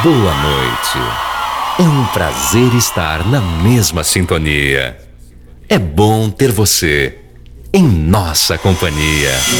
boa noite. É um prazer estar na mesma sintonia. É bom ter você em nossa companhia.